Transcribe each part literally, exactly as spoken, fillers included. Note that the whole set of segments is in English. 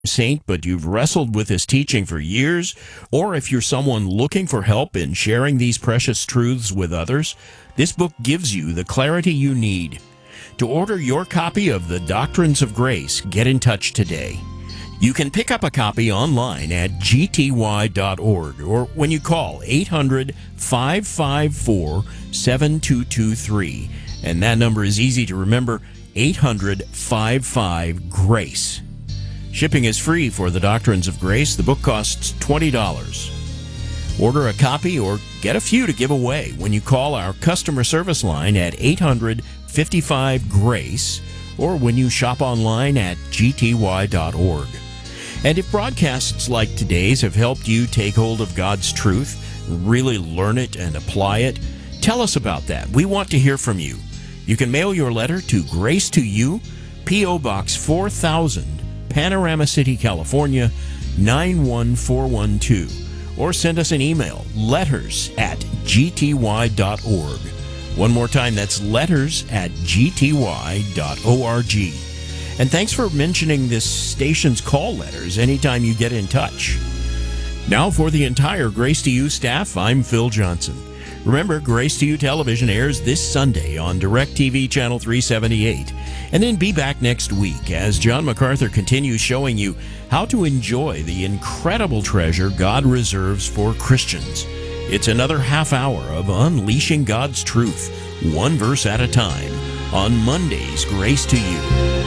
saint, but you've wrestled with this teaching for years, or if you're someone looking for help in sharing these precious truths with others, this book gives you the clarity you need. To order your copy of The Doctrines of Grace, get in touch today. You can pick up a copy online at g t y dot org or when you call eight hundred, five five four, seven two two three. And that number is easy to remember, eight hundred, five five, GRACE. Shipping is free for The Doctrines of Grace. The book costs twenty dollars. Order a copy or get a few to give away when you call our customer service line at eight hundred, fifty-five, GRACE or when you shop online at g t y dot org. And if broadcasts like today's have helped you take hold of God's truth, really learn it and apply it, tell us about that. We want to hear from you. You can mail your letter to Grace to You, P O. Box four thousand, Panorama City, California, nine one four one two, or send us an email, letters at g t y dot org. One more time, that's letters at g t y dot org. And thanks for mentioning this station's call letters anytime you get in touch. Now for the entire Grace to You staff, I'm Phil Johnson. Remember, Grace to You Television airs this Sunday on DirecTV Channel three seventy-eight. And then be back next week as John MacArthur continues showing you how to enjoy the incredible treasure God reserves for Christians. It's another half hour of unleashing God's truth, one verse at a time, on Monday's Grace to You.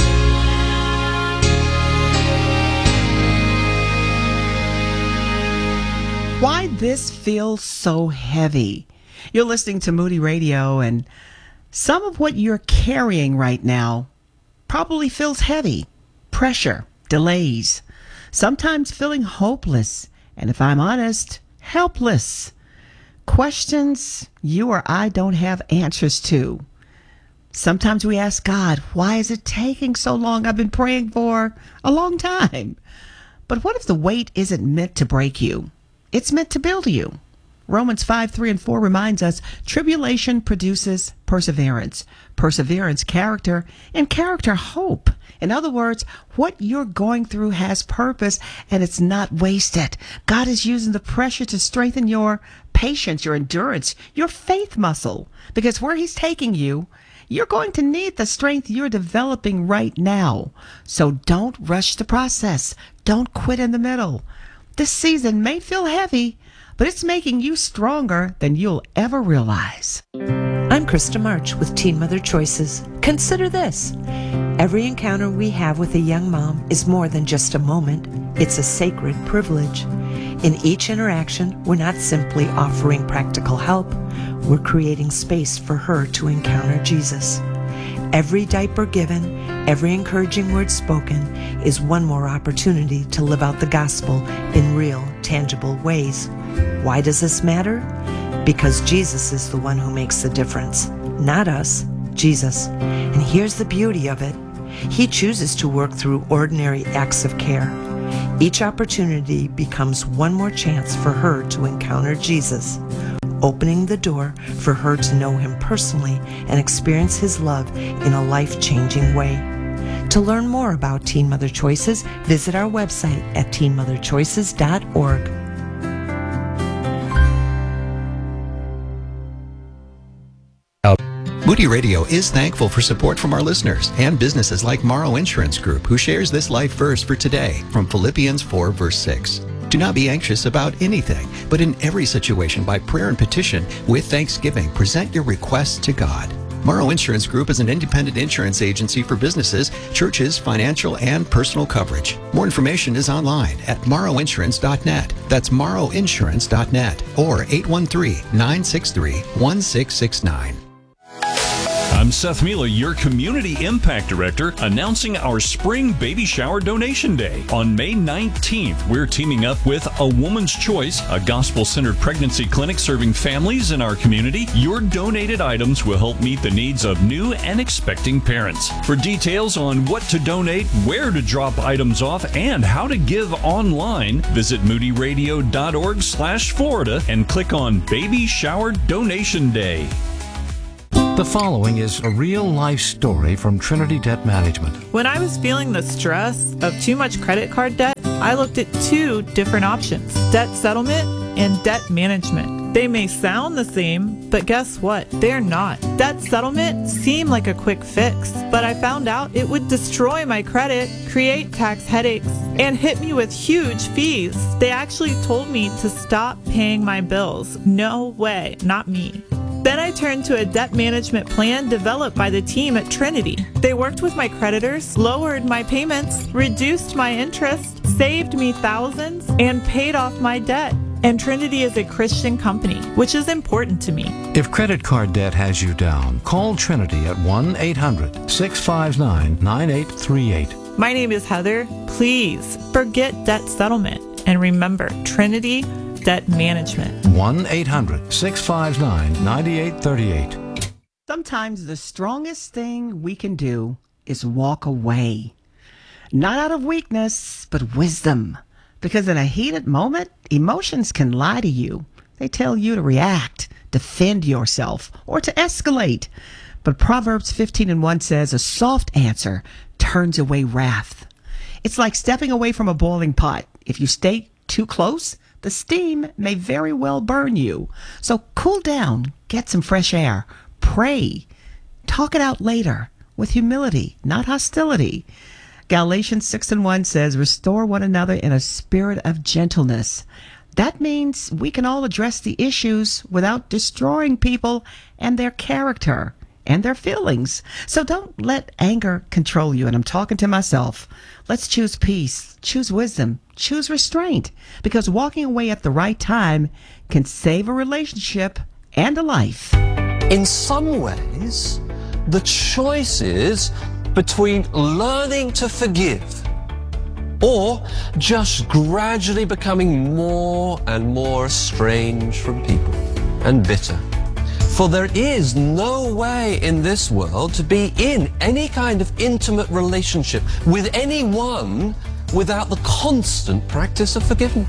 Why this feels so heavy? You're listening to Moody Radio, and some of what you're carrying right now probably feels heavy. Pressure, delays, sometimes feeling hopeless, and if I'm honest, helpless. Questions you or I don't have answers to. Sometimes we ask God, why is it taking so long? I've been praying for a long time. But what if the wait isn't meant to break you? It's meant to build you. Romans five, three, and four reminds us, tribulation produces perseverance, perseverance, character, and character, hope. In other words, what you're going through has purpose, and it's not wasted. God is using the pressure to strengthen your patience, your endurance, your faith muscle, because where he's taking you, you're going to need the strength you're developing right now. So don't rush the process. Don't quit in the middle. This season may feel heavy, but it's making you stronger than you'll ever realize. I'm Krista March with Teen Mother Choices. Consider this. Every encounter we have with a young mom is more than just a moment. It's a sacred privilege. In each interaction, we're not simply offering practical help. We're creating space for her to encounter Jesus. Every diaper given, every encouraging word spoken is one more opportunity to live out the gospel in real, tangible ways. Why does this matter? Because Jesus is the one who makes the difference, not us, Jesus. And here's the beauty of it. He chooses to work through ordinary acts of care. Each opportunity becomes one more chance for her to encounter Jesus, opening the door for her to know him personally and experience his love in a life-changing way. To learn more about Teen Mother Choices, visit our website at teen mother choices dot org. Moody Radio is thankful for support from our listeners and businesses like Morrow Insurance Group, who shares this life verse for today from Philippians four, verse six. Do not be anxious about anything, but in every situation by prayer and petition with thanksgiving, present your requests to God. Morrow Insurance Group is an independent insurance agency for businesses, churches, financial, and personal coverage. More information is online at morrow insurance dot net. That's morrow insurance dot net or eight one three, nine six three, one six six nine. I'm Seth Mila, your Community Impact Director, announcing our Spring Baby Shower Donation Day. On May nineteenth, we're teaming up with A Woman's Choice, a gospel-centered pregnancy clinic serving families in our community. Your donated items will help meet the needs of new and expecting parents. For details on what to donate, where to drop items off, and how to give online, visit moody radio dot org slash Florida and click on Baby Shower Donation Day. The following is a real-life story from Trinity Debt Management. When I was feeling the stress of too much credit card debt, I looked at two different options: debt settlement and debt management. They may sound the same, but guess what? They're not. Debt settlement seemed like a quick fix, but I found out it would destroy my credit, create tax headaches, and hit me with huge fees. They actually told me to stop paying my bills. No way, not me. Then I turned to a debt management plan developed by the team at Trinity. They worked with my creditors, lowered my payments, reduced my interest, saved me thousands, and paid off my debt. And Trinity is a Christian company, which is important to me. If credit card debt has you down, call Trinity at one eight hundred, six five nine, nine eight three eight. My name is Heather. Please forget debt settlement and remember Trinity Debt Management. one eight hundred, six five nine, nine eight three eight. Sometimes the strongest thing we can do is walk away. Not out of weakness, but wisdom. Because in a heated moment, emotions can lie to you. They tell you to react, defend yourself, or to escalate. But Proverbs fifteen and one says, a soft answer turns away wrath. It's like stepping away from a boiling pot. If you stay too close, the steam may very well burn you. So cool down, get some fresh air, pray, talk it out later with humility, not hostility. Galatians six and one says, restore one another in a spirit of gentleness. That means we can all address the issues without destroying people and their character and their feelings. So don't let anger control you. And I'm talking to myself. Let's choose peace, choose wisdom, choose restraint, because walking away at the right time can save a relationship and a life. In some ways, the choice is between learning to forgive or just gradually becoming more and more estranged from people and bitter. For there is no way in this world to be in any kind of intimate relationship with anyone without the constant practice of forgiveness.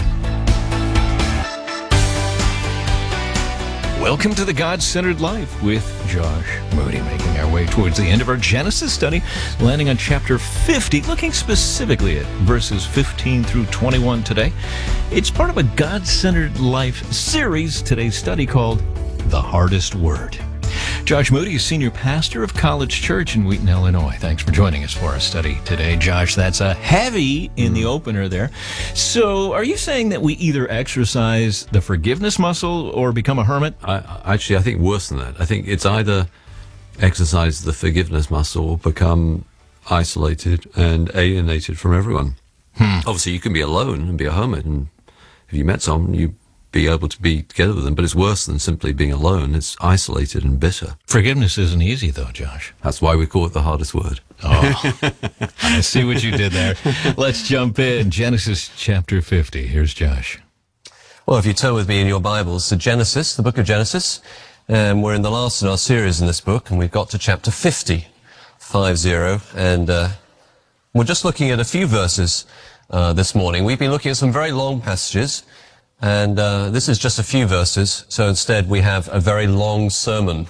Welcome to the God-Centered Life with Josh Moody, making our way towards the end of our Genesis study, landing on chapter fifty, looking specifically at verses fifteen through twenty-one today. It's part of a God-Centered Life series, today's study called The Hardest Word. Josh Moody is senior pastor of College Church in Wheaton, Illinois. Thanks for joining us for our study today, Josh. That's a heavy in the opener there. So are you saying that we either exercise the forgiveness muscle or become a hermit? I, actually, I think worse than that. I think it's either exercise the forgiveness muscle or become isolated and alienated from everyone. Hmm. Obviously, you can be alone and be a hermit, and if you met someone, you be able to be together with them, but it's worse than simply being alone. It's isolated and bitter. Forgiveness isn't easy, though, Josh. That's why we call it the hardest word. Oh, I see what you did there. Let's jump in. Genesis chapter fifty. Here's Josh. Well, if you turn with me in your Bibles to Genesis, the book of Genesis, and we're in the last in our series in this book, and we've got to chapter fifty, five zero, and uh, we're just looking at a few verses uh, this morning. We've been looking at some very long passages, and uh, this is just a few verses, so instead we have a very long sermon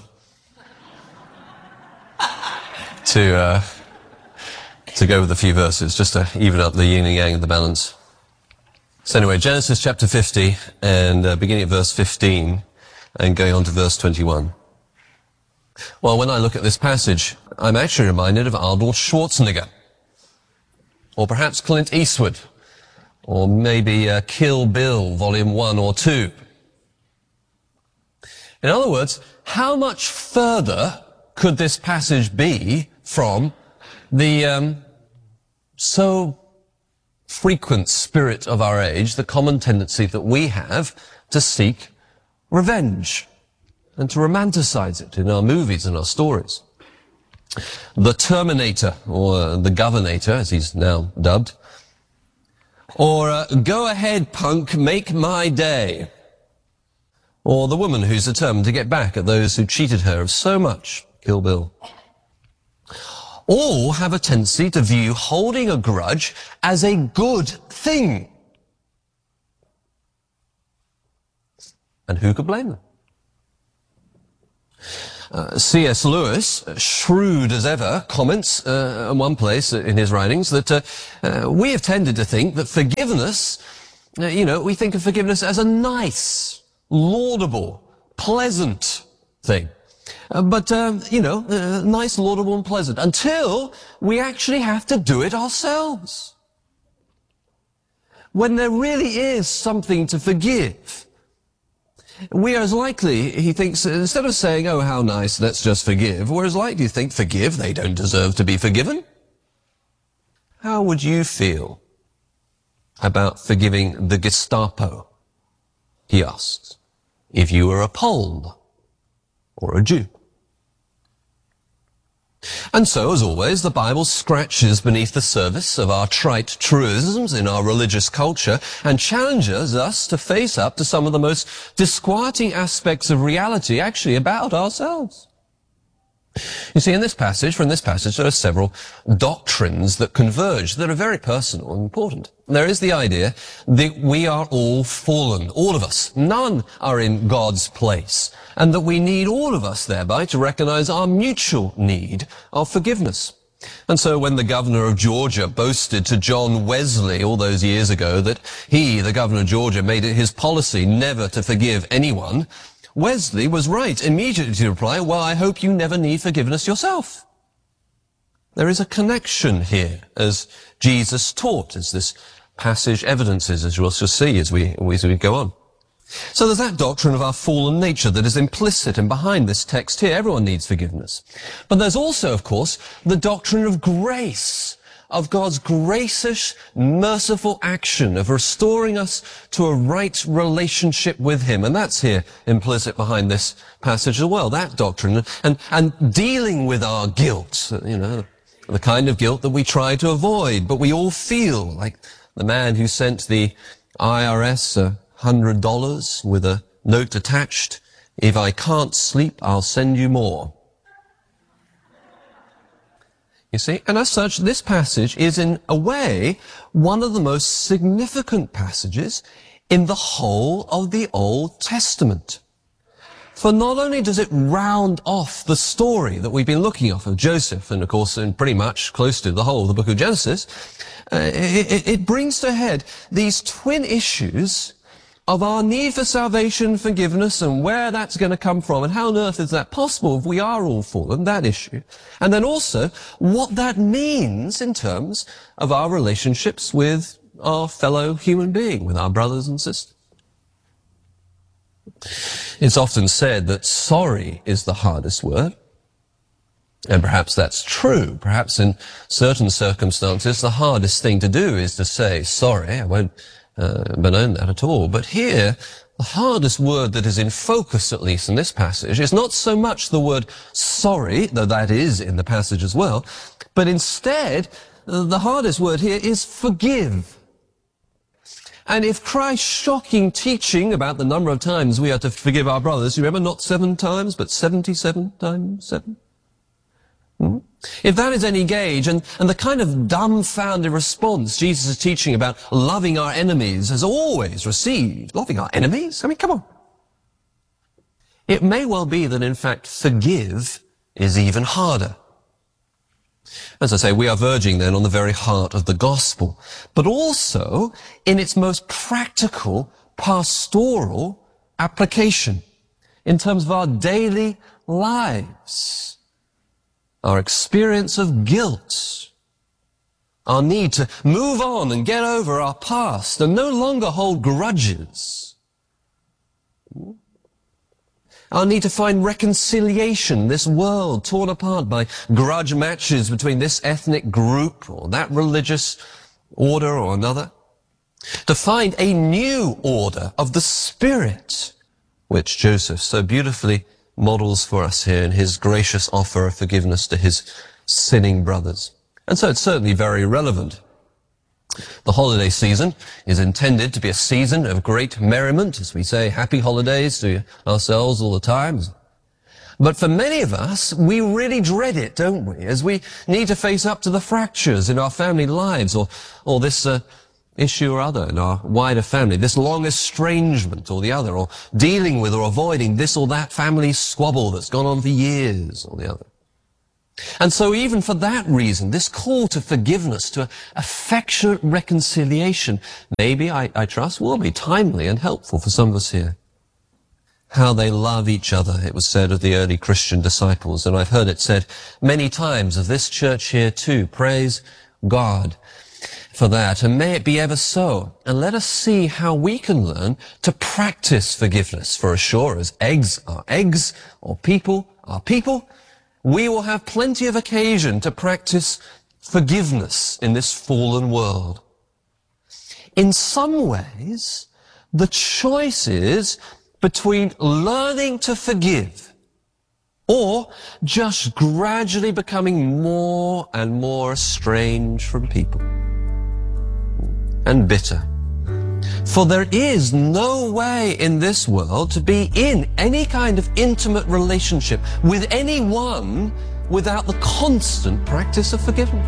to uh, to go with a few verses, just to even up the yin and yang of the balance. So anyway, Genesis chapter fifty, and uh, beginning at verse fifteen, and going on to verse twenty-one. Well, when I look at this passage, I'm actually reminded of Arnold Schwarzenegger, or perhaps Clint Eastwood, or maybe uh, Kill Bill, volume one or two. In other words, how much further could this passage be from the um, so frequent spirit of our age, the common tendency that we have to seek revenge and to romanticize it in our movies and our stories? The Terminator, or the Governator, as he's now dubbed, or uh, go ahead, punk, make my day. Or the woman who's determined to get back at those who cheated her of so much, Kill Bill. All have a tendency to view holding a grudge as a good thing. And who could blame them? Uh, C S Lewis, shrewd as ever, comments uh, in one place in his writings that uh, uh, we have tended to think that forgiveness, uh, you know, we think of forgiveness as a nice, laudable, pleasant thing. Uh, but, um, you know, uh, nice, laudable and pleasant until we actually have to do it ourselves. When there really is something to forgive, we are as likely, he thinks, instead of saying, oh, how nice, let's just forgive, we're as likely to think, forgive, they don't deserve to be forgiven. How would you feel about forgiving the Gestapo, he asks, if you were a Pole or a Jew? And so, as always, the Bible scratches beneath the surface of our trite truisms in our religious culture and challenges us to face up to some of the most disquieting aspects of reality actually about ourselves. You see, in this passage, from this passage, there are several doctrines that converge that are very personal and important. There is the idea that we are all fallen, all of us. None are in God's place. And that we need all of us thereby to recognize our mutual need of forgiveness. And so when the governor of Georgia boasted to John Wesley all those years ago that he, the governor of Georgia, made it his policy never to forgive anyone, Wesley was right immediately to reply, well, I hope you never need forgiveness yourself. There is a connection here, as Jesus taught, as this passage evidences, as you'll see as we, as we go on. So there's that doctrine of our fallen nature that is implicit and behind this text here. Everyone needs forgiveness. But there's also, of course, the doctrine of grace, of God's gracious, merciful action of restoring us to a right relationship with Him. And that's here implicit behind this passage as well, that doctrine. And, and dealing with our guilt, you know, the kind of guilt that we try to avoid, but we all feel, like the man who sent the I R S a hundred dollars with a note attached, if I can't sleep, I'll send you more. You see, and as such, this passage is in a way one of the most significant passages in the whole of the Old Testament. For not only does it round off the story that we've been looking at of Joseph, and of course in pretty much close to the whole of the book of Genesis, uh, it, it brings to head these twin issues of our need for salvation, forgiveness, and where that's going to come from, and how on earth is that possible if we are all fallen, that issue. And then also, what that means in terms of our relationships with our fellow human being, with our brothers and sisters. It's often said that sorry is the hardest word. And perhaps that's true. Perhaps in certain circumstances, the hardest thing to do is to say, sorry, I won't Uh, bemoan that at all. But here, the hardest word that is in focus, at least in this passage, is not so much the word sorry, though that is in the passage as well, but instead, uh, the hardest word here is forgive. And if Christ's shocking teaching about the number of times we are to forgive our brothers, you remember, not seven times, but seventy-seven times seven? Hmm? If that is any gauge, and, and the kind of dumbfounded response Jesus is teaching about loving our enemies has always received, loving our enemies? I mean, come on. It may well be that, in fact, forgive is even harder. As I say, we are verging then on the very heart of the gospel, but also in its most practical, pastoral application in terms of our daily lives. Our experience of guilt, our need to move on and get over our past and no longer hold grudges, our need to find reconciliation in this world torn apart by grudge matches between this ethnic group or that religious order or another, to find a new order of the Spirit, which Joseph so beautifully models for us here in his gracious offer of forgiveness to his sinning brothers. And so it's certainly very relevant. The holiday season is intended to be a season of great merriment, as we say happy holidays to ourselves all the time. But for many of us, we really dread it, don't we? As we need to face up to the fractures in our family lives, or, or this uh, issue or other in our wider family, this long estrangement or the other, or dealing with or avoiding this or that family squabble that's gone on for years or the other. And so even for that reason, this call to forgiveness, to affectionate reconciliation, maybe, I, I trust, will be timely and helpful for some of us here. How they love each other, it was said of the early Christian disciples, and I've heard it said many times of this church here too. Praise God for that, and may it be ever so. And let us see how we can learn to practice forgiveness, for as sure as eggs are eggs, or people are people, we will have plenty of occasion to practice forgiveness in this fallen world. In some ways, the choice is between learning to forgive or just gradually becoming more and more estranged from people and bitter. For there is no way in this world to be in any kind of intimate relationship with anyone without the constant practice of forgiveness.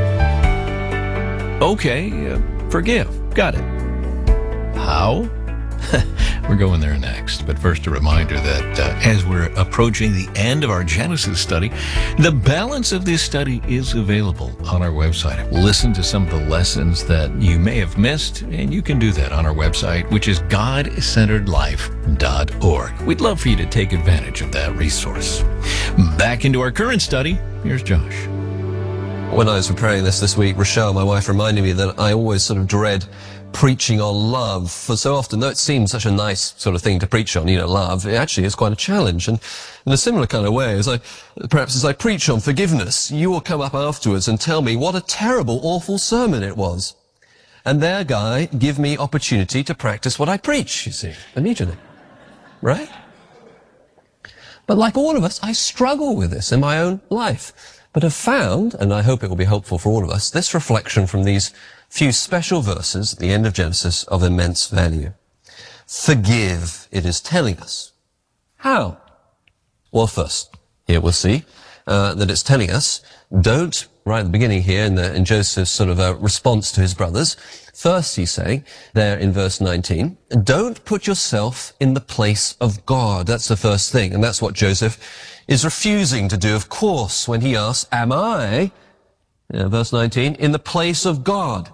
Okay, uh, forgive. Got it. How? We're going there next, but first a reminder that uh, as we're approaching the end of our Genesis study, the balance of this study is available on our website. Listen to some of the lessons that you may have missed, and you can do that on our website, which is god centered life dot org. We'd love for you to take advantage of that resource. Back into our current study, here's Josh. When I was preparing this this week, Rochelle, my wife, reminded me that I always sort of dread preaching on love, for so often, though it seems such a nice sort of thing to preach on, you know, love, it actually is quite a challenge. And in a similar kind of way, as I, perhaps as I preach on forgiveness, you will come up afterwards and tell me what a terrible, awful sermon it was. And there, Guy, give me opportunity to practice what I preach, you see, immediately. Right? But like all of us, I struggle with this in my own life. But have found, and I hope it will be helpful for all of us, this reflection from these few special verses at the end of Genesis of immense value. Forgive, it is telling us. How? Well, first, here we'll see uh, that it's telling us, don't, right at the beginning here in, the, in Joseph's sort of a response to his brothers, first he's saying, there in verse nineteen, don't put yourself in the place of God. That's the first thing, and that's what Joseph is refusing to do, of course, when he asks, am I, yeah, verse nineteen, in the place of God?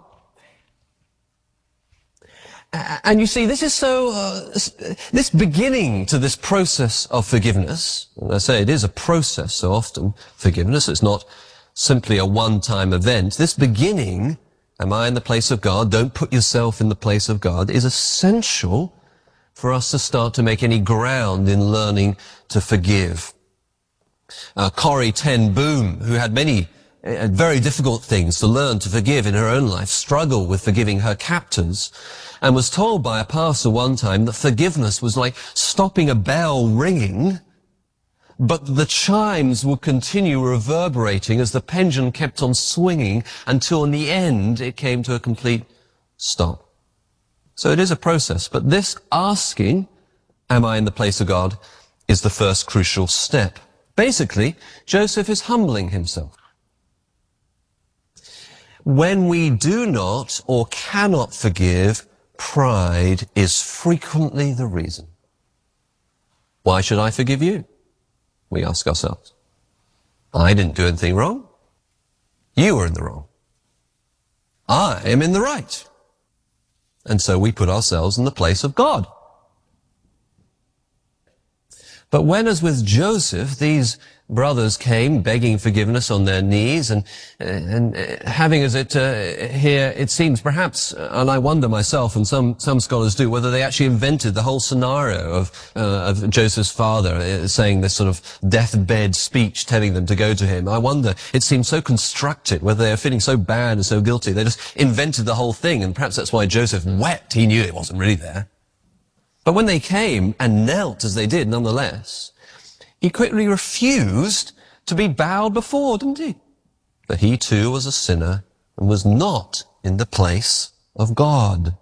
And you see, this is so, uh, this beginning to this process of forgiveness, and I say it is a process so often, forgiveness, it's not simply a one-time event. This beginning, am I in the place of God, don't put yourself in the place of God, is essential for us to start to make any ground in learning to forgive. Uh, Corrie ten Boom, who had many uh, very difficult things to learn to forgive in her own life, struggled with forgiving her captors, and was told by a pastor one time that forgiveness was like stopping a bell ringing, but the chimes would continue reverberating as the pendulum kept on swinging until in the end it came to a complete stop. So it is a process, but this asking, am I in the place of God, is the first crucial step. Basically, Joseph is humbling himself. When we do not or cannot forgive, pride is frequently the reason. Why should I forgive you? We ask ourselves. I didn't do anything wrong. You were in the wrong. I am in the right. And so we put ourselves in the place of God. But when, as with Joseph, these brothers came begging forgiveness on their knees and and having as it uh, here, it seems perhaps, and I wonder myself, and some some scholars do, whether they actually invented the whole scenario of uh, of Joseph's father uh, saying this sort of deathbed speech, telling them to go to him. I wonder, it seems so constructed, whether they are feeling so bad and so guilty, they just invented the whole thing, and perhaps that's why Joseph wept. He knew it wasn't really there. But when they came and knelt as they did, nonetheless, he quickly refused to be bowed before, didn't he? But he too was a sinner and was not in the place of God.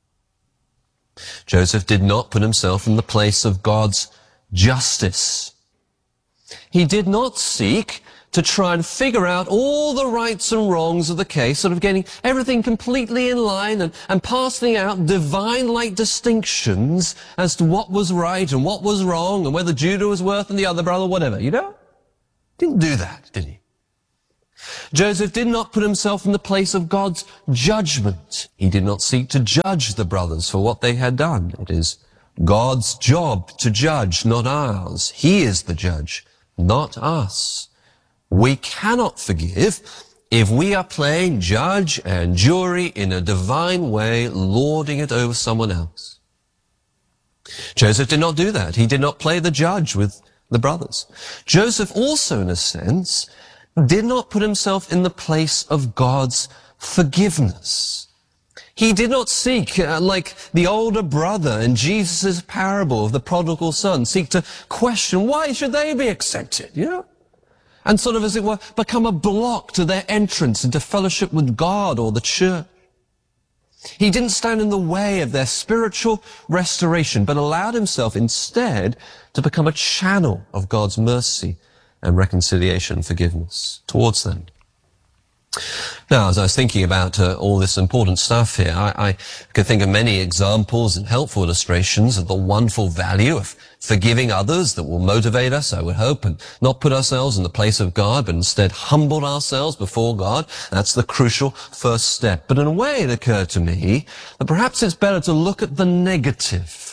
Joseph did not put himself in the place of God's justice. He did not seek to try and figure out all the rights and wrongs of the case, sort of getting everything completely in line and, and passing out divine-like distinctions as to what was right and what was wrong and whether Judah was worse than the other brother, whatever, you know? Didn't do that, did he? Joseph did not put himself in the place of God's judgment. He did not seek to judge the brothers for what they had done. It is God's job to judge, not ours. He is the judge, not us. We cannot forgive if we are playing judge and jury in a divine way, lording it over someone else. Joseph did not do that. He did not play the judge with the brothers. Joseph also, in a sense, did not put himself in the place of God's forgiveness. He did not seek, uh, like the older brother in Jesus' parable of the prodigal son, seek to question why should they be accepted, you know? And sort of, as it were, become a block to their entrance into fellowship with God or the church. He didn't stand in the way of their spiritual restoration, but allowed himself instead to become a channel of God's mercy and reconciliation and forgiveness towards them. Now, as I was thinking about uh, all this important stuff here, I, I could think of many examples and helpful illustrations of the wonderful value of forgiving others that will motivate us, I would hope, and not put ourselves in the place of God, but instead humble ourselves before God. That's the crucial first step. But in a way, it occurred to me that perhaps it's better to look at the negative.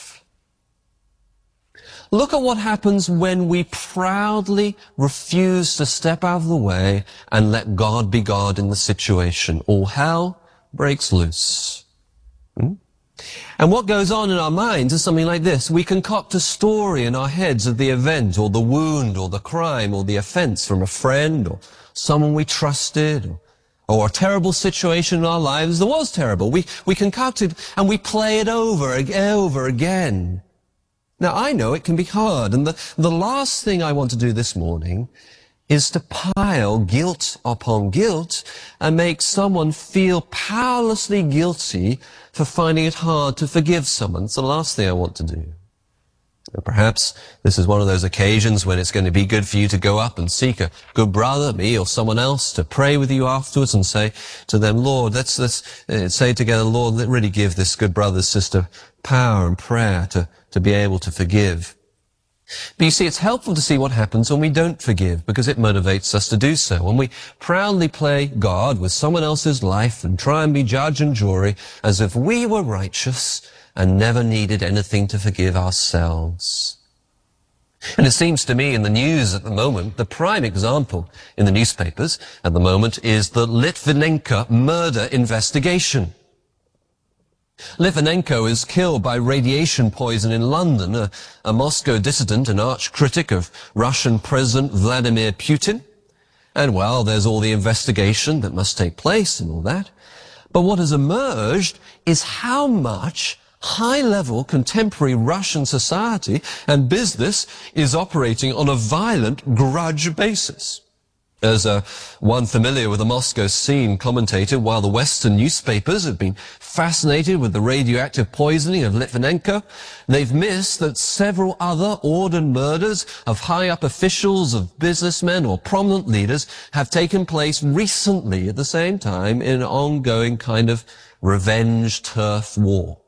Look at what happens when we proudly refuse to step out of the way and let God be God in the situation. All hell breaks loose. Hmm? And what goes on in our minds is something like this. We concoct a story in our heads of the event or the wound or the crime or the offense from a friend or someone we trusted or, or a terrible situation in our lives that was terrible. We, we concoct it and we play it over and over again. Now, I know it can be hard, and the, the last thing I want to do this morning is to pile guilt upon guilt and make someone feel powerlessly guilty for finding it hard to forgive someone. It's the last thing I want to do. And perhaps this is one of those occasions when it's going to be good for you to go up and seek a good brother, me or someone else, to pray with you afterwards and say to them, Lord, let's, let's uh, say together, Lord, let really give this good brother, sister, power and prayer to, to be able to forgive. But you see, it's helpful to see what happens when we don't forgive, because it motivates us to do so. When we proudly play God with someone else's life and try and be judge and jury as if we were righteous and never needed anything to forgive ourselves. And it seems to me in the news at the moment, the prime example in the newspapers at the moment is the Litvinenko murder investigation. Litvinenko is killed by radiation poison in London, a, a Moscow dissident and arch critic of Russian President Vladimir Putin. And well, there's all the investigation that must take place and all that. But what has emerged is how much high-level contemporary Russian society and business is operating on a violent grudge basis. As uh, one familiar with the Moscow scene commentated, while the Western newspapers have been fascinated with the radioactive poisoning of Litvinenko, they've missed that several other ordered murders of high-up officials, of businessmen or prominent leaders have taken place recently at the same time in an ongoing kind of revenge turf war.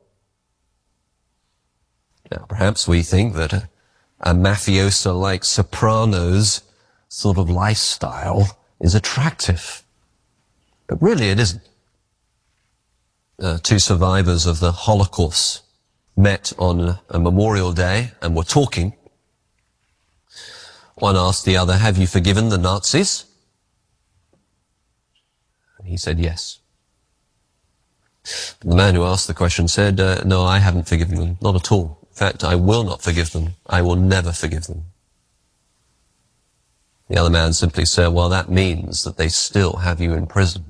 Now, perhaps we think that a, a mafioso like Sopranos sort of lifestyle is attractive. But really it isn't. Uh, two survivors of the Holocaust met on a, a Memorial Day and were talking. One asked the other, have you forgiven the Nazis? And he said yes. The man who asked the question said, uh, no, I haven't forgiven them, not at all. In fact, I will not forgive them. I will never forgive them. The other man simply said, well, that means that they still have you in prison.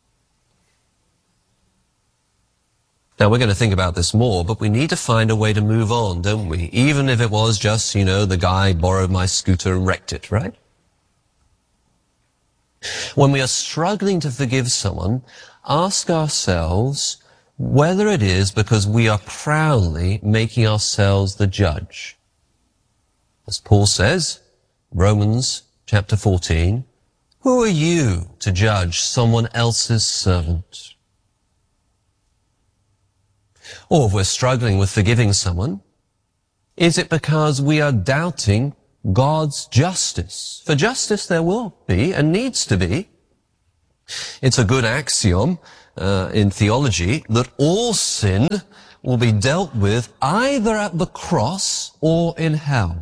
Now, we're going to think about this more, but we need to find a way to move on, don't we? Even if it was just, you know, the guy borrowed my scooter and wrecked it, right? When we are struggling to forgive someone, ask ourselves whether it is because we are proudly making ourselves the judge. As Paul says, Romans chapter fourteen, Who are you to judge someone else's servant? Or if we're struggling with forgiving someone, is it because we are doubting God's justice? For justice there will be and needs to be. It's a good axiom uh, in theology that all sin will be dealt with either at the cross or in hell.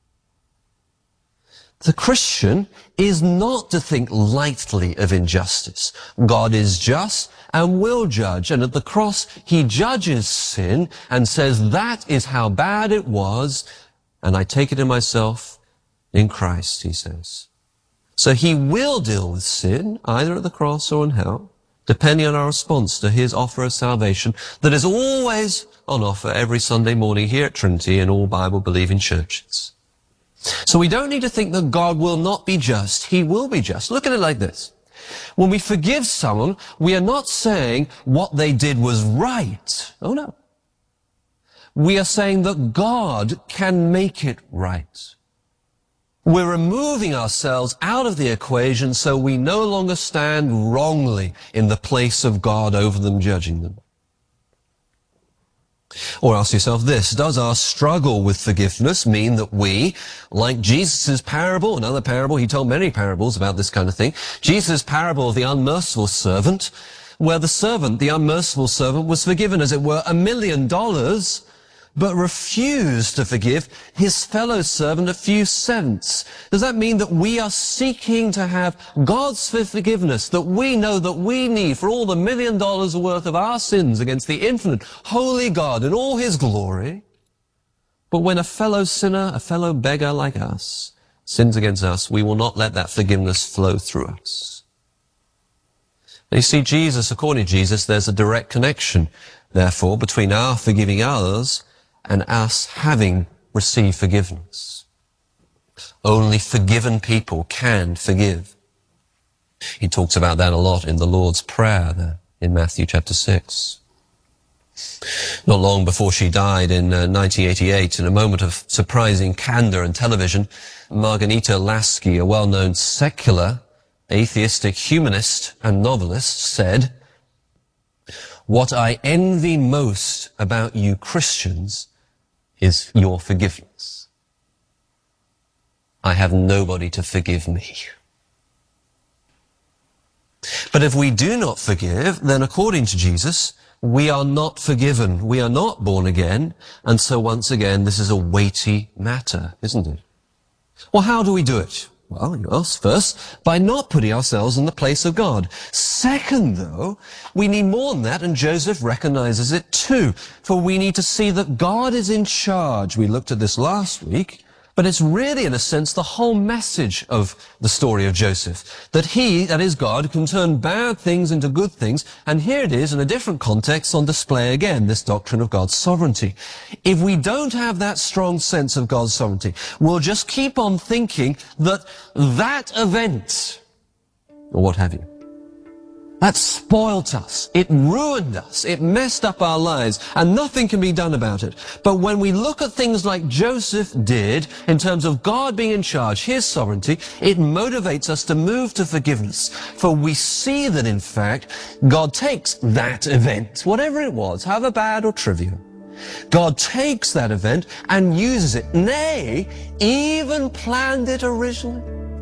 The Christian is not to think lightly of injustice. God is just and will judge, and at the cross he judges sin and says that is how bad it was, and I take it in myself in Christ, he says. So he will deal with sin either at the cross or in hell, depending on our response to his offer of salvation that is always on offer every Sunday morning here at Trinity and all Bible-believing churches. So we don't need to think that God will not be just. He will be just. Look at it like this. When we forgive someone, we are not saying what they did was right. Oh no. We are saying that God can make it right. We're removing ourselves out of the equation so we no longer stand wrongly in the place of God over them, judging them. Or ask yourself this, does our struggle with forgiveness mean that we, like Jesus' parable, another parable, he told many parables about this kind of thing, Jesus' parable of the unmerciful servant, where the servant, the unmerciful servant, was forgiven, as it were, a million dollars, but refused to forgive his fellow servant a few cents. Does that mean that we are seeking to have God's forgiveness that we know that we need for all the million dollars worth of our sins against the infinite, holy God in all his glory? But when a fellow sinner, a fellow beggar like us, sins against us, we will not let that forgiveness flow through us. Now you see, Jesus, according to Jesus, there's a direct connection, therefore, between our forgiving others and us having received forgiveness. Only forgiven people can forgive. He talks about that a lot in the Lord's Prayer there in Matthew chapter six. Not long before she died in uh, nineteen eighty-eight, in a moment of surprising candor in television, Margarita Lasky, a well-known secular, atheistic humanist and novelist, said, "What I envy most about you Christians is your forgiveness. I have nobody to forgive me." But if we do not forgive, then according to Jesus, we are not forgiven. We are not born again. And so once again, this is a weighty matter, isn't it? Well, how do we do it? Well, you ask, first, by not putting ourselves in the place of God. Second, though, we need more than that, and Joseph recognizes it too. For we need to see that God is in charge. We looked at this last week, but it's really, in a sense, the whole message of the story of Joseph. That he, that is God, can turn bad things into good things, and here it is in a different context on display again, this doctrine of God's sovereignty. If we don't have that strong sense of God's sovereignty, we'll just keep on thinking that that event, or what have you, that spoilt us, it ruined us, it messed up our lives, and nothing can be done about it. But when we look at things like Joseph did, in terms of God being in charge, his sovereignty, it motivates us to move to forgiveness. For we see that, in fact, God takes that event, whatever it was, however bad or trivial, God takes that event and uses it, nay, even planned it originally.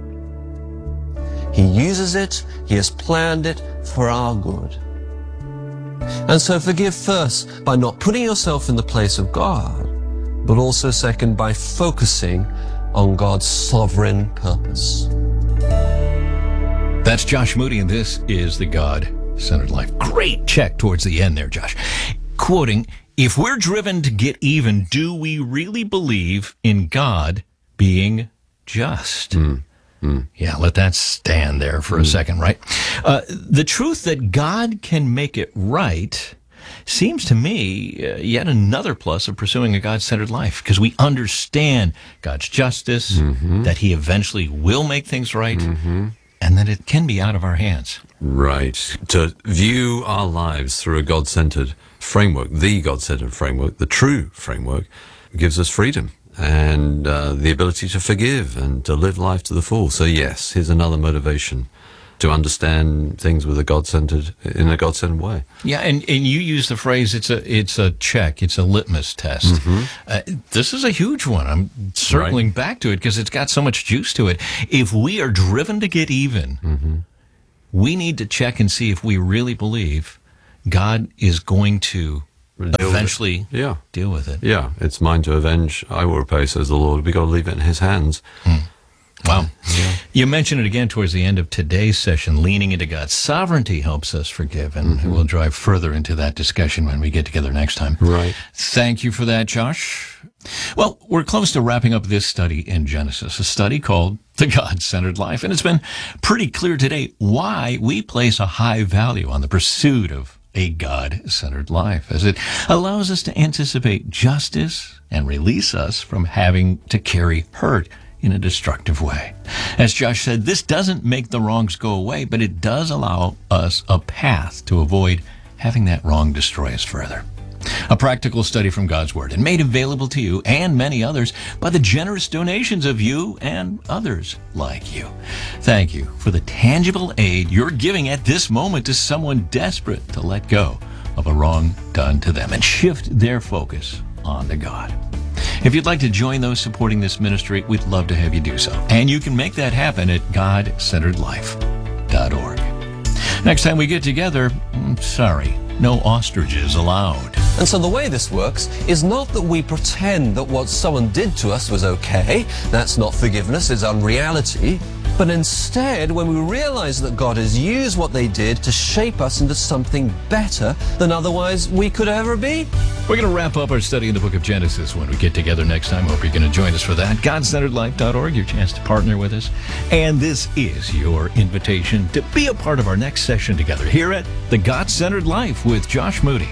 He uses it, he has planned it for our good. And so forgive first by not putting yourself in the place of God, but also second by focusing on God's sovereign purpose. That's Josh Moody, and this is the God-Centered Life. Great check towards the end there, Josh. Quoting, "If we're driven to get even, do we really believe in God being just?" Mm. Mm. Yeah, let that stand there for mm. a second, right? Uh, the truth that God can make it right seems to me uh, yet another plus of pursuing a God-centered life, because we understand God's justice, mm-hmm. that he eventually will make things right, mm-hmm. and that it can be out of our hands. Right. To view our lives through a God-centered framework, the God-centered framework, the true framework, gives us freedom. and uh, the ability to forgive and to live life to the full. So yes, here's another motivation to understand things with a God-centered, in a God-centered way. Yeah, and, and you use the phrase, it's a it's a check, it's a litmus test. Mm-hmm. Uh, this is a huge one. I'm circling Right. back to it because it's got so much juice to it. If we are driven to get even, Mm-hmm. we need to check and see if we really believe God is going to Deal with it. eventually Yeah. deal with it. Yeah, it's mine to avenge. I will repay, says the Lord. We've got to leave it in his hands. Wow. You mentioned it again towards the end of today's session. Leaning into God's sovereignty helps us forgive, and Mm-hmm. we'll drive further into that discussion when we get together next time. Right. Thank you for that, Josh. Well, we're close to wrapping up this study in Genesis, a study called The God-Centered Life, and it's been pretty clear today why we place a high value on the pursuit of a God-centered life, as it allows us to anticipate justice and release us from having to carry hurt in a destructive way. As Josh said, this doesn't make the wrongs go away, but it does allow us a path to avoid having that wrong destroy us further. A practical study from God's Word, and made available to you and many others by the generous donations of you and others like you. Thank you for the tangible aid you're giving at this moment to someone desperate to let go of a wrong done to them and shift their focus onto God. If you'd like to join those supporting this ministry, we'd love to have you do so. And you can make that happen at god centered life dot org. Next time we get together, I'm sorry, no ostriches allowed. And so the way this works is not that we pretend that what someone did to us was okay. That's not forgiveness, it's unreality. But instead, when we realize that God has used what they did to shape us into something better than otherwise we could ever be. We're going to wrap up our study in the book of Genesis when we get together next time. Hope you're going to join us for that. god centered life dot org, your chance to partner with us. And this is your invitation to be a part of our next session together here at The God-Centered Life with Josh Moody.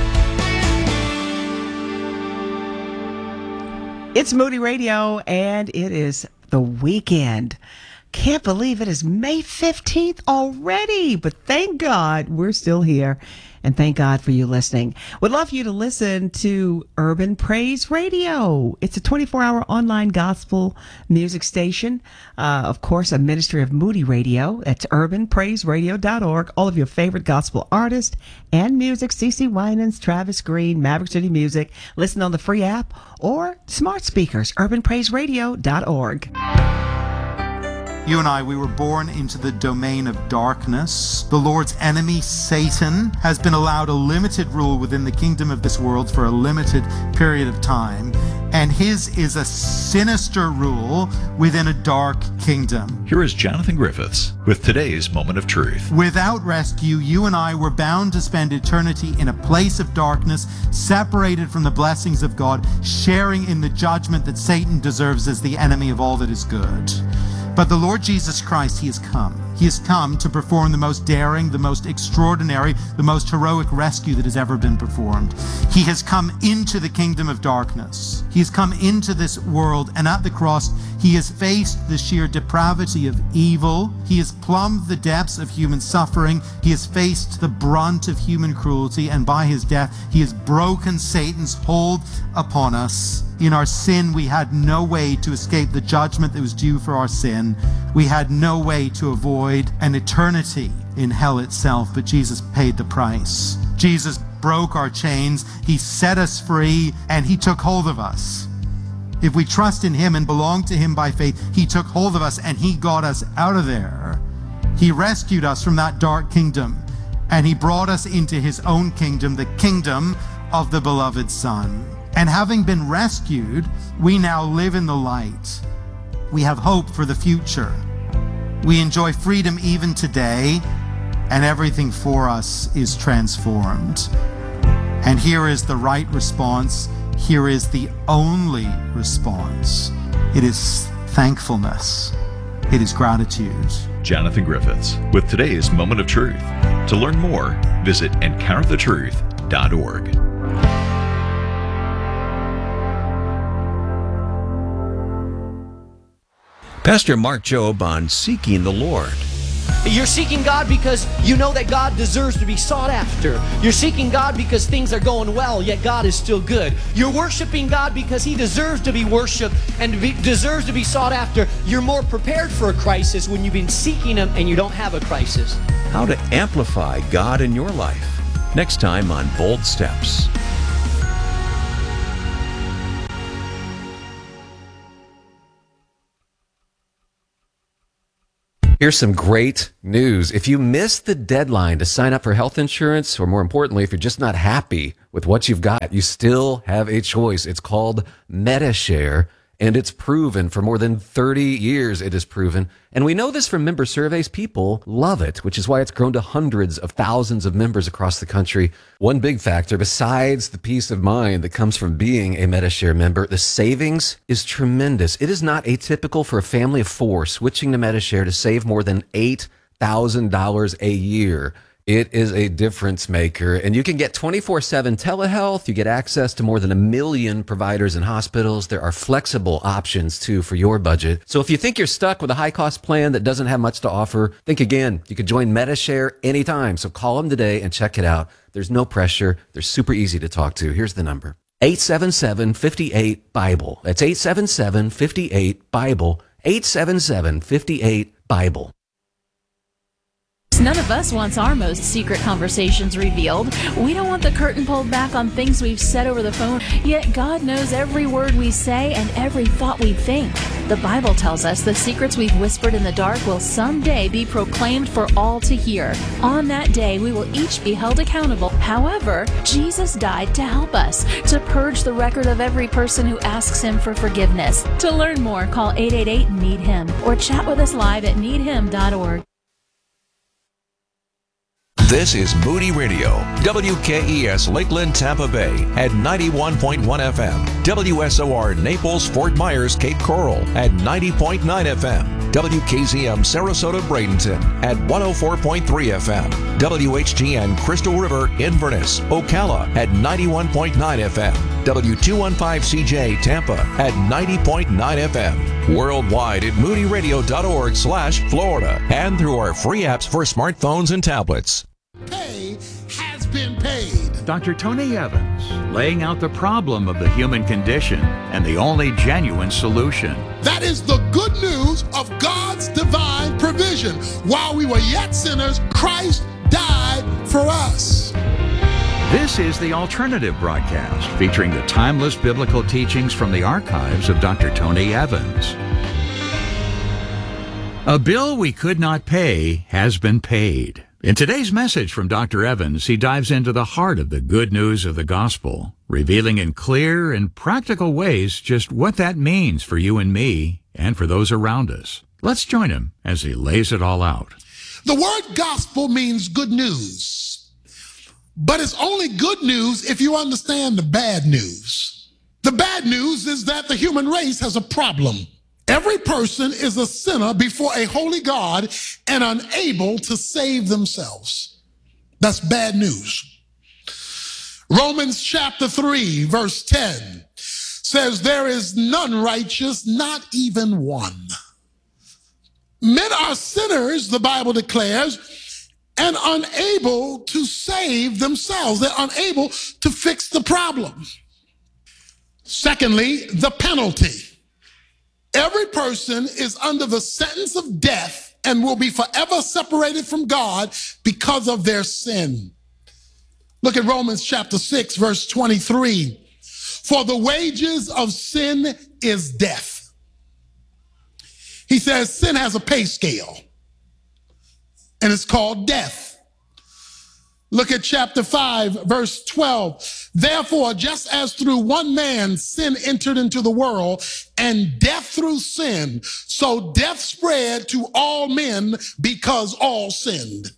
It's Moody Radio, and it is the weekend. Can't believe it is May fifteenth already, but thank God we're still here, and thank God for you listening. Would love for you to listen to Urban Praise Radio. It's a twenty-four hour online gospel music station. Uh, of course, a ministry of Moody Radio. That's urban praise radio dot org. All of your favorite gospel artists and music, CeCe Winans, Travis Green, Maverick City Music. Listen on the free app or smart speakers, urban praise radio dot org. You and I, we were born into the domain of darkness. The Lord's enemy, Satan, has been allowed a limited rule within the kingdom of this world for a limited period of time. And his is a sinister rule within a dark kingdom. Here is Jonathan Griffiths with today's Moment of Truth. Without rescue, you and I were bound to spend eternity in a place of darkness, separated from the blessings of God, sharing in the judgment that Satan deserves as the enemy of all that is good. But the Lord Jesus Christ, he has come. He has come to perform the most daring, the most extraordinary, the most heroic rescue that has ever been performed. He has come into the kingdom of darkness. He has come into this world, and at the cross, he has faced the sheer depravity of evil. He has plumbed the depths of human suffering. He has faced the brunt of human cruelty, and by his death, he has broken Satan's hold upon us. In our sin, we had no way to escape the judgment that was due for our sin. We had no way to avoid an eternity in hell itself, but Jesus paid the price. Jesus broke our chains, he set us free, and he took hold of us. If we trust in him and belong to him by faith, he took hold of us and he got us out of there. He rescued us from that dark kingdom, and he brought us into his own kingdom, the kingdom of the beloved Son. And having been rescued, we now live in the light. We have hope for the future. We enjoy freedom even today, and everything for us is transformed. And here is the right response. Here is the only response. It is thankfulness. It is gratitude. Jonathan Griffiths with today's Moment of Truth. To learn more, visit encounter the truth dot org. Pastor Mark Jobe on Seeking the Lord. You're seeking God because you know that God deserves to be sought after. You're seeking God because things are going well, yet God is still good. You're worshiping God because He deserves to be worshiped and be, deserves to be sought after. You're more prepared for a crisis when you've been seeking Him and you don't have a crisis. How to amplify God in your life. Next time on Bold Steps. Here's some great news. If you missed the deadline to sign up for health insurance, or more importantly, if you're just not happy with what you've got, you still have a choice. It's called Medi-Share, and it's proven for more than thirty years it is proven. And we know this from member surveys. People love it, which is why it's grown to hundreds of thousands of members across the country. One big factor, besides the peace of mind that comes from being a Medi-Share member, the savings is tremendous. It is not atypical for a family of four switching to Medi-Share to save more than eight thousand dollars a year. It is a difference maker, and you can get twenty-four seven telehealth. You get access to more than a million providers and hospitals. There are flexible options, too, for your budget. So if you think you're stuck with a high-cost plan that doesn't have much to offer, think again. You could join Medi-Share anytime, so call them today and check it out. There's no pressure. They're super easy to talk to. Here's the number. eight seven seven, five eight, BIBLE. That's eight seven seven, five eight, BIBLE. eight seven seven, five eight, BIBLE. None of us wants our most secret conversations revealed. We don't want the curtain pulled back on things we've said over the phone, yet God knows every word we say and every thought we think. The Bible tells us the secrets we've whispered in the dark will someday be proclaimed for all to hear. On that day, we will each be held accountable. However, Jesus died to help us, to purge the record of every person who asks Him for forgiveness. To learn more, call eight eight eight, need him or chat with us live at need him dot org. This is Moody Radio, W K E S Lakeland, Tampa Bay at ninety-one point one F M, W S O R Naples, Fort Myers, Cape Coral at ninety point nine F M, W K Z M Sarasota, Bradenton at one oh four point three F M, W H G N Crystal River, Inverness, Ocala at ninety-one point nine F M, W two fifteen C J Tampa at ninety point nine F M, worldwide at moody radio dot org slash Florida, and through our free apps for smartphones and tablets. Pay has been paid. Doctor Tony Evans, laying out the problem of the human condition and the only genuine solution. That is the good news of God's divine provision. While we were yet sinners, Christ died for us. This is the Alternative Broadcast, featuring the timeless biblical teachings from the archives of Doctor Tony Evans. A bill we could not pay has been paid. In today's message from Doctor Evans, he dives into the heart of the good news of the gospel, revealing in clear and practical ways just what that means for you and me and for those around us. Let's join him as he lays it all out. The word gospel means good news, but it's only good news if you understand the bad news. The bad news is that the human race has a problem. Every person is a sinner before a holy God and unable to save themselves. That's bad news. Romans chapter three, verse ten says, there is none righteous, not even one. Men are sinners, the Bible declares, and unable to save themselves. They're unable to fix the problem. Secondly, the penalty. Every person is under the sentence of death and will be forever separated from God because of their sin. Look at Romans chapter six, verse twenty-three. For the wages of sin is death. He says sin has a pay scale, and it's called death. Look at chapter five, verse twelve. Therefore, just as through one man sin entered into the world, and death through sin, so death spread to all men because all sinned.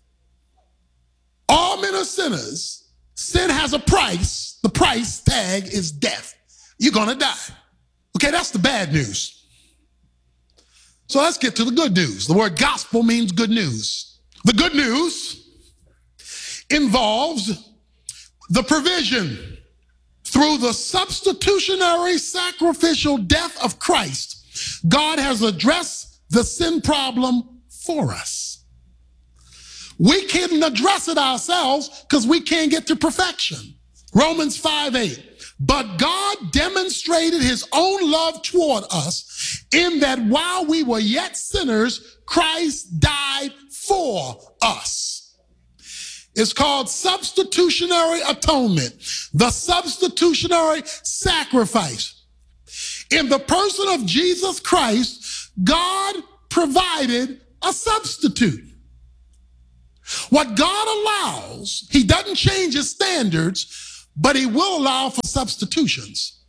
All men are sinners. Sin has a price. The price tag is death. You're gonna die. Okay, that's the bad news. So let's get to the good news. The word gospel means good news. The good news involves the provision through the substitutionary sacrificial death of Christ. God has addressed the sin problem for us. We can't address it ourselves because we can't get to perfection. Romans five eight. But God demonstrated his own love toward us in that while we were yet sinners, Christ died for us. It's called substitutionary atonement, the substitutionary sacrifice. In the person of Jesus Christ, God provided a substitute. What God allows, he doesn't change his standards, but he will allow for substitutions.